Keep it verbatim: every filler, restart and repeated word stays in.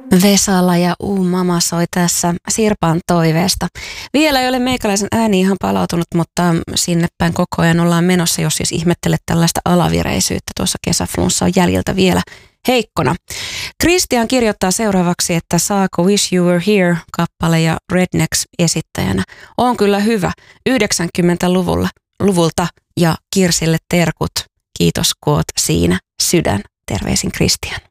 Vesala ja U-mama soi tässä Sirpan toiveesta. Vielä ei ole meikäläisen ääni ihan palautunut, mutta sinne päin koko ajan ollaan menossa, jos siis ihmettelet tällaista alavireisyyttä. Tuossa kesäflunssa on jäljiltä vielä heikkona. Christian kirjoittaa seuraavaksi, että saako Wish You Were Here -kappale ja Rednecks esittäjänä on kyllä hyvä yhdeksänkymmentäluvulla luvulta ja Kirsille terkut. Kiitos kun oot siinä, sydän. Terveisin Christian.